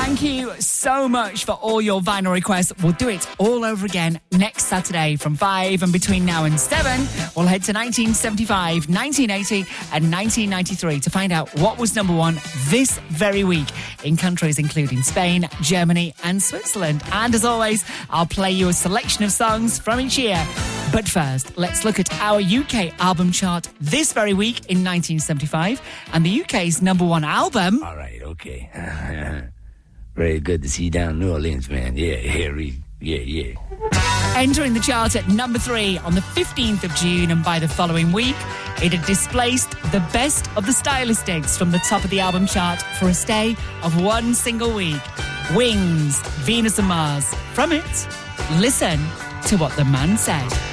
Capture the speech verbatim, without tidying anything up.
Thank you so much for all your vinyl requests. We'll do it all over again next Saturday from five, and between now and seven, we'll head to nineteen seventy-five, nineteen eighty and nineteen ninety-three to find out what was number one this very week in countries including Spain, Germany and Switzerland. And as always, I'll play you a selection of songs from each year. But first, let's look at our U K album chart this very week in nineteen seventy-five and the U K's number one album. All right, okay. Very good to see you down in New Orleans, man. Yeah, Harry. Yeah, yeah. Entering the chart at number three on the fifteenth of June, and by the following week, it had displaced the best of the Stylistics from the top of the album chart for a stay of one single week. Wings, Venus and Mars. From it, listen to what the man said.